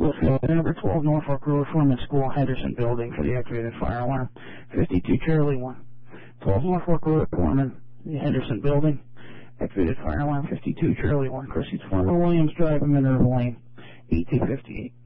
Number 12 Norfolk Road, Foreman School, Henderson Building for the activated fire alarm. 52 Charlie 1. 12 Norfolk Road, Foreman, the Henderson Building. Activated fire alarm. 52 Charlie 1. Proceeds 4 Williams Drive, Minerva Lane. 8258.